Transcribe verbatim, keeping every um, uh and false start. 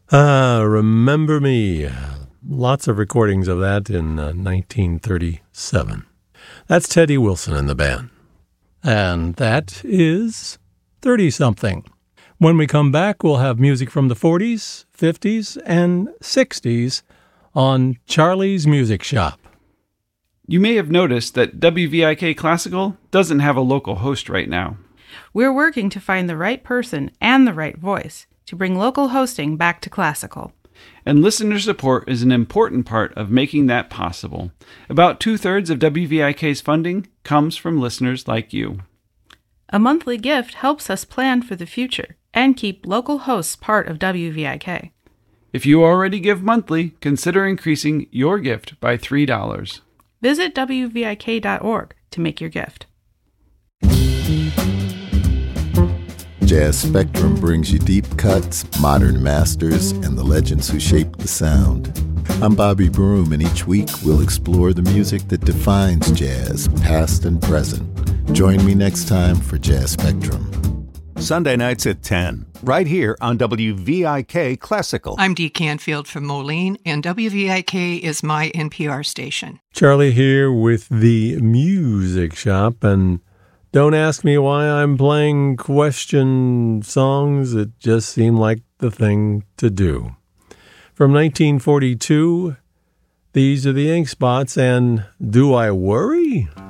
Ah, Remember Me. Lots of recordings of that in uh, nineteen thirty-seven. That's Teddy Wilson and the band. And that is thirty-something. When we come back, we'll have music from the forties, fifties, and sixties on Charlie's Music Shop. You may have noticed that W V I K Classical doesn't have a local host right now. We're working to find the right person and the right voice to bring local hosting back to classical. And listener support is an important part of making that possible. About two-thirds of W V I K's funding comes from listeners like you. A monthly gift helps us plan for the future and keep local hosts part of W V I K. If you already give monthly, consider increasing your gift by three dollars. Visit W V I K dot org to make your gift. Jazz Spectrum brings you deep cuts, modern masters, and the legends who shaped the sound. I'm Bobby Broom, and each week we'll explore the music that defines jazz, past and present. Join me next time for Jazz Spectrum. Sunday nights at ten, right here on W V I K Classical. I'm Dee Canfield from Moline, and W V I K is my N P R station. Charlie here with the Music Shop, and don't ask me why I'm playing question songs. It just seemed like the thing to do. From nineteen forty-two, these are the Ink Spots and Do I Worry?